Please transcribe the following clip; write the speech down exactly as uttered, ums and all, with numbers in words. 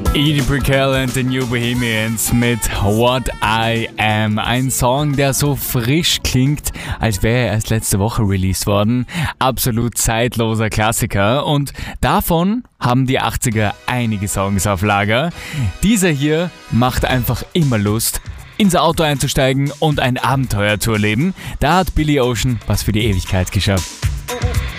Edie Brickell and the New Bohemians mit What I Am. Ein Song, der so frisch klingt, als wäre er erst letzte Woche released worden. Absolut zeitloser Klassiker. Und davon haben die achtziger einige Songs auf Lager. Dieser hier macht einfach immer Lust, ins Auto einzusteigen und ein Abenteuer zu erleben. Da hat Billy Ocean was für die Ewigkeit geschafft.